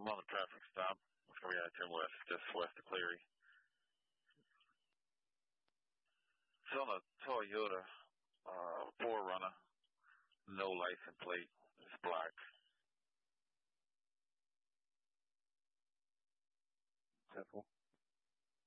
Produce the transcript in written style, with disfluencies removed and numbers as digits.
I'm on a traffic stop. It's going to be I-10 West, just west of Cleary. It's on a Toyota 4Runner, no license plate. It's black. 10-4.